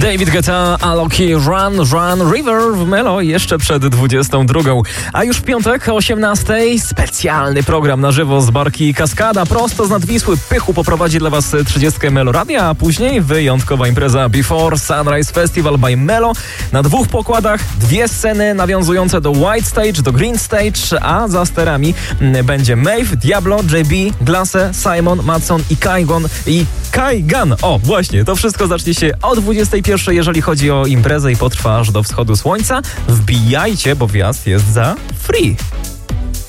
David Guetta, Alok, Run River w Melo jeszcze przed 22. A już w piątek o 18. specjalny program na żywo z barki Kaskada prosto z Nadwisły. Pychu poprowadzi dla Was 30. Melo Radia, a później wyjątkowa impreza Before Sunrise Festival by Melo na 2 pokładach, 2 sceny nawiązujące do White Stage, do Green Stage, a za sterami będzie Maeve, Diablo, JB, Glasse, Simon, Matson i Kaigan. O, właśnie, to wszystko zacznie się o 21, jeżeli chodzi o imprezę i potrwa aż do wschodu słońca. Wbijajcie, bo wjazd jest za free.